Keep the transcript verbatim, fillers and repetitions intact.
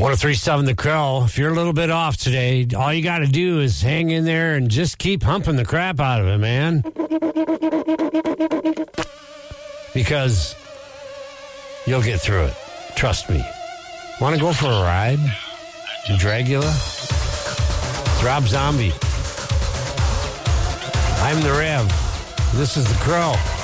one oh three point seven The Crow. If you're a little bit off today, all you got to do is hang in there and just keep humping the crap out of it, man. Because you'll get through it. Trust me. Want to go for a ride? Dragula? It's Rob Zombie. I'm the Rev. This is The Crow.